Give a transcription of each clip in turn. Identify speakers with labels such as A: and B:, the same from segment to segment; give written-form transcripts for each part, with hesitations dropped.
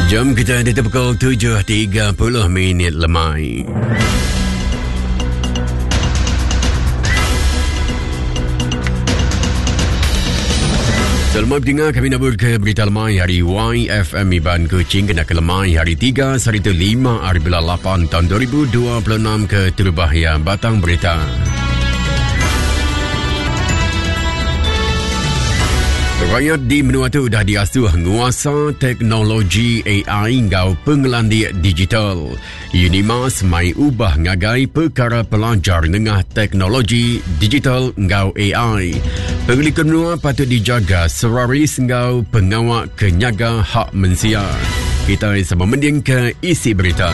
A: Jam kita di pukul 7.30 lemai. Selamat dengar kami nak ke berita lemai hari YFM Iban Kuching kena ke lemai hari 3 hari 5 hari 8 tahun 2026 ke Terubahaya Batang Berita. Rakyat di Menua tu dah diasuh nguasa teknologi AI ngau pengelandi digital. Unimas mai ubah ngagai perkara pelajar ngah teknologi digital ngau AI. Pengelik menua patut dijaga seraris ngau pengawak kenyaga hak manusia. Kita sama mending ke isi berita.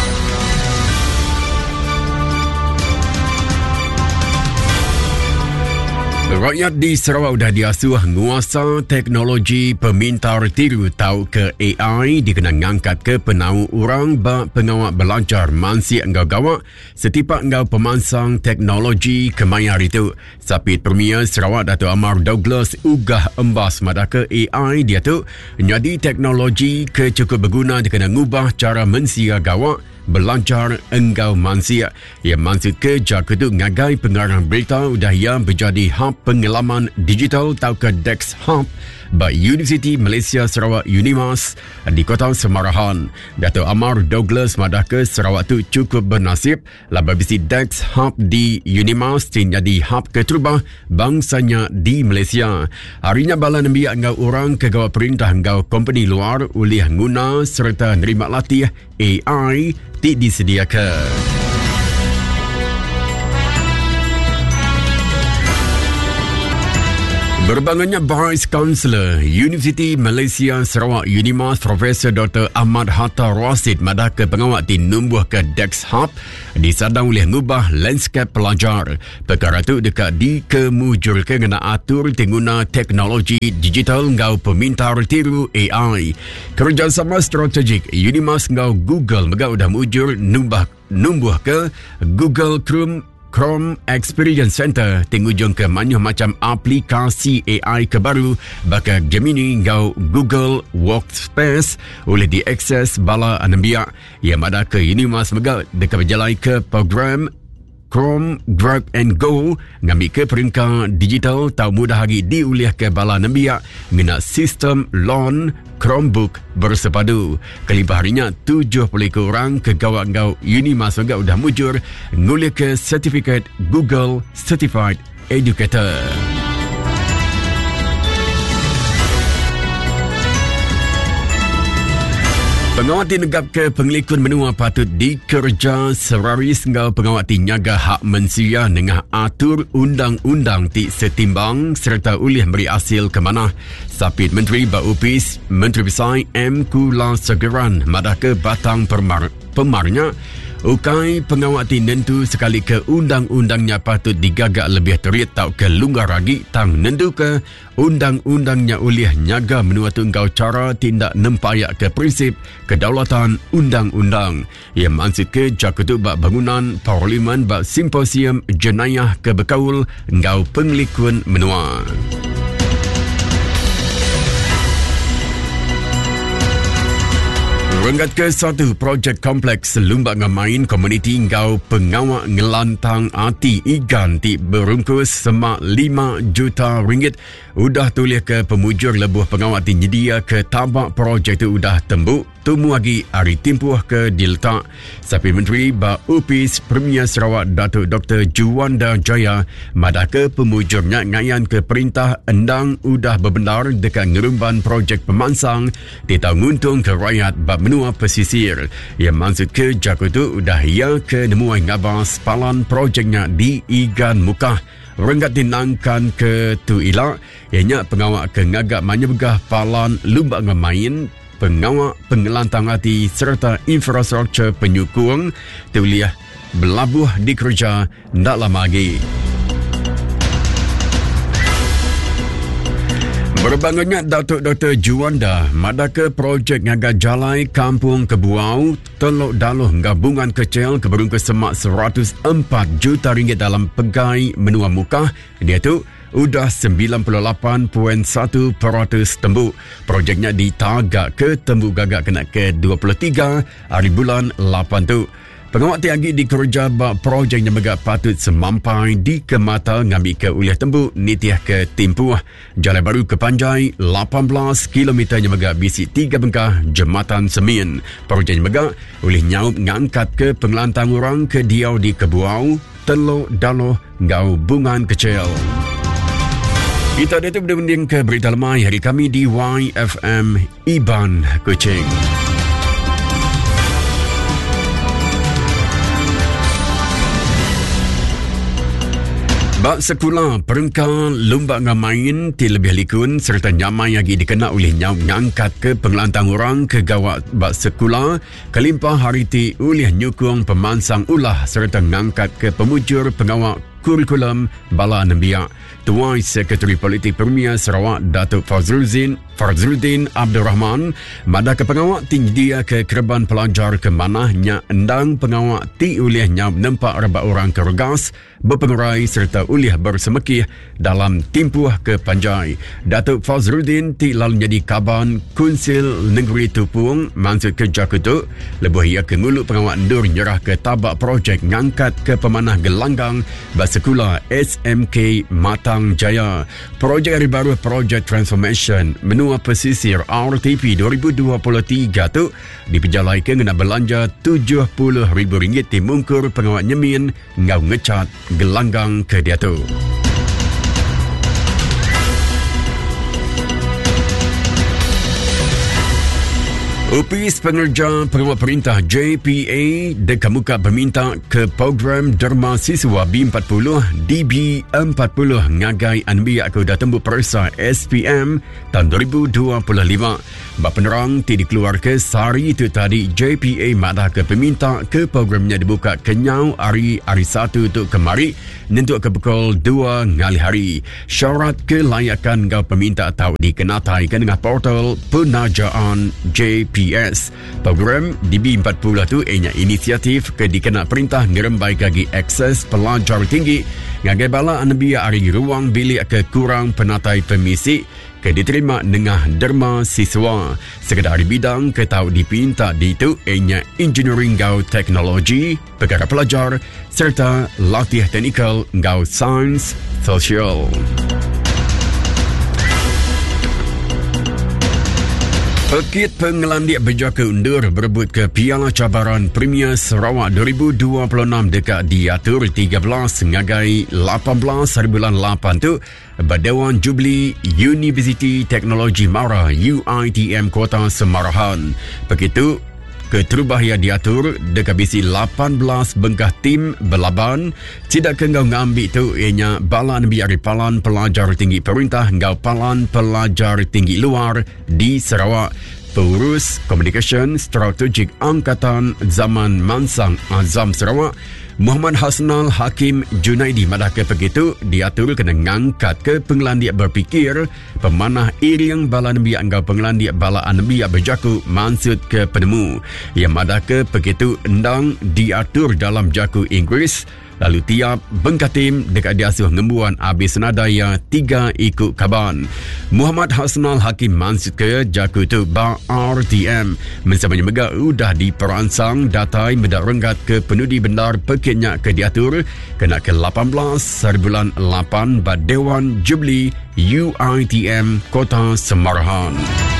A: Rakyat di Sarawak dah diasuh nguasa teknologi pemintar tiru tau ke AI dikenang ngangkat ke penau orang bak pengawak belajar mansi enggau gawak setipak enggau pemansang teknologi kemayar itu. Sapit Premier Sarawak Dato' Amar Douglas ugah embas madah ke AI dia tu jadi teknologi ke cukup berguna dikenang ngubah cara mensia gawak belajar enggau mansia. Ia maksud ke jaka tu ngagai pengarang berita udah ia berjadi hub pengalaman digital tau ke Dex Hub by Universiti Malaysia Sarawak Unimas di Kota Semarahan. Dato' Amar Douglas madah ke Sarawak tu cukup bernasib laba bisi Dex Hub di Unimas jadi hub keterubah bangsanya di Malaysia. Harinya bala nembiak ngau orang ke gawat perintah ngau company luar ulih guna serta nerima latih AI disediakan. Berbangunnya Vice Chancellor Universiti Malaysia Sarawak Unimas Profesor Dr. Ahmad Hatta Rasid madah ke pengawak di numbuh ke Dex Hub disadang oleh ngubah landscape pelajar. Perkara tu dekat di kemujur ke ngena atur tingguna teknologi digital ngau pemintar tiru AI. Kerjasama strategik Unimas ngau Google megau dah mujur numbuh ke Google Chrome Experience Center tingujung ke banyak macam aplikasi AI kebaru bakal Gemini ngau Google Workspace oleh diakses bala anambiak yang ada ke Unimas megau dekat berjalai ke program Chrome Grab and Go ngambil ke peringkat digital tau mudah lagi diulih ke bala nambiak guna sistem loan Chromebook bersepadu. Kelipah harinya 70 orang ke gawak-gawak Unimas megau dah mujur ngulih ke sertifikat Google Certified Educator. Pengawat negap ke pengelikun menua patut dikerja seraris ngau pengawat nyaga hak manusia dengan atur undang-undang ti setimbang serta ulih beri hasil ke mana. Sapit Menteri Baupis Menteri Besar M. Kulasegaran madah ke batang pemarnya ukai pengawat nentu sekali ke undang-undangnya patut digagak lebih terit tau ke lunggar lagi tang nentu ke undang-undangnya ulih nyaga menua tunggau cara tindak nempayak ke prinsip kedaulatan undang-undang. Ia maksud ke jakutu bak bangunan parlimen bak simposium jenayah ke bekaul ngau pengelikun menua. Renggat ke satu projek kompleks lumbak ngamain komuniti ngau pengawak ngelantang ati igan ti berungkus semak 5 juta ringgit udah tulis ke pemujur lebuh pengawak ti nyedia ke tabak projek tu udah tembuk tumu lagi hari timpuh ke diletak. Sapi Menteri Baupis Premier Sarawak Datuk Dr. Juwanda Jaya madah ke pemujurnya ngayan ke perintah endang udah berbendar dekat ngerumban projek pemansang ditau nguntung ke rakyat bab menua pesisir. Ia maksud ke jakutu udah ia ke nemuai ngabas palan projeknya di Igan Mukah. Renggat dinangkan ke tu ilak ianya pengawak ke ngagak manyebegah palan lumbak ngemain pengawak pengelantang hati serta infrastruktur penyukung tuliah belabuh di kerja ndak lama lagi. Berbangunnya Datuk Dr. Juwanda madah ke projek ngaga jalai kampung Kebuau Teluk Daluh gabungan kecil keberungkus semak 104 juta ringgit dalam pegai menua mukah. Dia tu udah 98.1% tembuk. Projeknya ditagak ke tembuk gagak kena ke 23 hari bulan 8 tu. Pengawak tiagi dikerja bak projeknya megak patut semampai di kemata ngambil ke uliah tembuk nitiah ke timpuah. Jalan baru ke Panjai 18 km nya megak bisi 3 bengkah jembatan Semin. Projeknya megak oleh nyaup ngangkat ke pengelantang orang ke diau di Kebuau, Teluk Daloh, Ngau Bungan Kecil. Kita tutup dengan ke berita lemai hari kami di YFM Iban Kuching. Bak sekolah perengkar lomba ngamain ti lebih likun serta nyamai lagi dikena oleh nyau ngangkat ke pengelantang orang ke gawat bak sekolah kelimpah hari ti oleh nyukung pemansang ulah serta ngangkat ke pemujur pengawal kurikulum Bala Nambia. Tuai Sekretari Politik Premier Sarawak Datuk Fazruddin Abdul Rahman mada ke pengawak tinggi dia ke kereban pelajar ke manahnya endang pengawak ti uliah nyam nempak rebak orang ke regas berpengurai serta uliah bersemekih dalam timpuh ke Panjai. Datuk Fazruddin ti lalu jadi kaban Kunsil Negeri Tupung maksud ke Jakutuk lebuh ia ke nguluk pengawak endur nyerah ke tabak projek ngangkat ke pemanah gelanggang Sekolah SMK Matang Jaya. Projek hari baru Projek Transformation menua pesisir RTP 2023 tu diperjalaikan kena belanja RM70,000 timungkur pengawal nyemin ngau ngecat gelanggang ke dia tu. Opis Pengerja Pengawal Perintah JPA dekamuka berminta ke program Derma Siswa B40 DB40 ngagai anbiak ke datembuk perisa SPM tahun 2025. Bak penerang ti dikeluarkan sehari itu tadi JPA madah ke peminta ke programnya dibuka kenyau hari 1 untuk kemari nentuk ke pukul 2 ngali hari. Syarat kelayakan gau peminta tahu dikenatai ke dengan portal penajaan JPS. Program DB40 tu ianya inisiatif ke dikena perintah ngerembai kagi akses pelajar tinggi ngagai bala anabia hari ruang bilik ke kurang penatai permisi ke diterima dengan derma siswa. Sekadar bidang ke tahu dipinta di tu ianya engineering gau teknologi, perkara pelajar serta latih teknikal gau sains sosial. Pekit pengelandik berjaka undur berebut ke Piala Cabaran Premier Sarawak 2026 dekat diatur 13 ngagai 18 hari bulan 8 tu Berdewan Jubli Universiti Teknologi Mara UiTM Kota Semarahan. Begitu keterubah yang diatur dekat bisi 18 bengkah tim belaban tidak kengau ngambil tu ianya balan biari palan pelajar tinggi perintah ngau palan pelajar tinggi luar di Sarawak. Pengurus Komunikasi Strategik Angkatan Zaman Mansang Azam Sarawak Muhammad Hasnal Hakim Junaidi madah ke begitu diatur kena ngangkat ke pengelandik berfikir pemanah iring bala nabi anggau pengelandik bala nabi berjaku maksud ke penemu yang madah ke begitu endang diatur dalam jaku Inggeris. Lalu tiap bengkatim dekat diasuh ngembuan habis senadaya 3 ikut kaban. Muhammad Hasnal Hakim maksud ke jaku tu ba RTM mensamanya mega udah diperansang datai medak renggat ke penudi bendar pekitnya ke diatur kena ke 18 hari bulan 8 ba Dewan Jubli UiTM Kota Semarahan.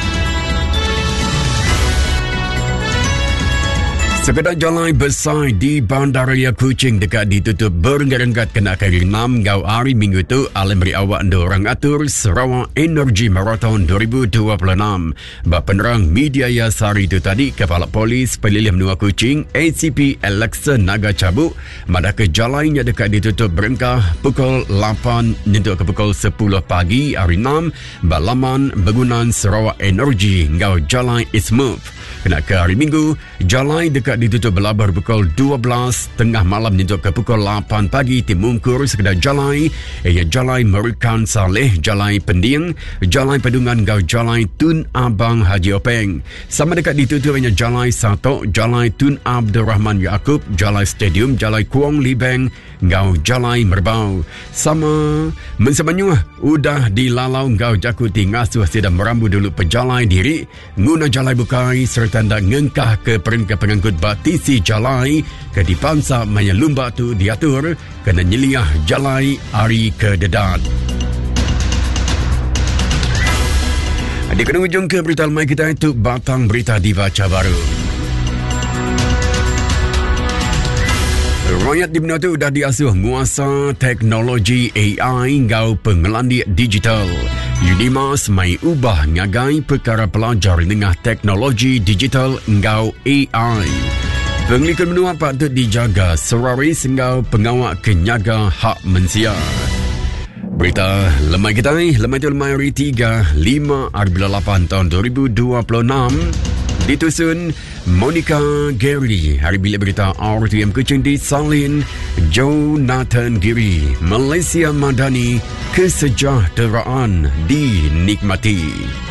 A: Sepeda jalan besar di Bandaraya Kuching dekat ditutup berenggat-enggat kena kali 6 gau hari minggu tu alam beri awak orang atur Sarawak Energy Marathon 2026. Bak penerang media Yasari itu tadi Kepala Polis Pelilih Menua Kuching ACP Alexa Naga Cabuk madah ke jalannya dekat ditutup berengkah pukul 8 nentuk ke pukul 10 pagi hari 6 bak laman bangunan Sarawak Energy gau jalan Ismove. Kena ke hari Minggu, Jalai dekat ditutup berlabar pukul 12 tengah malam menyentuh ke pukul 8 pagi. Timungkur sekedar Jalai, Jalai Merukan Saleh, Jalai Pending, Jalai Pedungan Gau Jalai Tun Abang Haji Openg. Sama dekat ditutup hanya Jalai Satok, Jalai Tun Abdul Rahman Yaakob, Jalai Stadium, Jalai Kuong Libeng, Gau Jalai Merbau. Sama mensemenyu udah dilalau Gau Jakuti ngasuh sedang merambu dulu pejalai diri nguna Jalai Bukai serta ndak ngengkah ke peringkat pengangkut batisi Jalai ke dipansa maya lumba tu diatur kena nyeliah Jalai hari ke dedat. Di kena ujung ke berita lemai kita itu batang berita dibaca baru. Rakyat di Benua tu dah diasuh nguasa teknologi AI ngau pengelandik digital. UNIMAS mai ubah ngagai perkara pelajar dengan teknologi digital ngau AI. Penglikan Benua patut dijaga seraris ngau pengawak kenyaga hak manusia. Berita lemai kita ni, lemai tu lemai hari 3, 5, 8 tahun 2026. Ditusun Monica Gary. Hari bilik berita RTM Kuching disalin Jonathan Giri. Malaysia Madani, kesejahteraan dinikmati.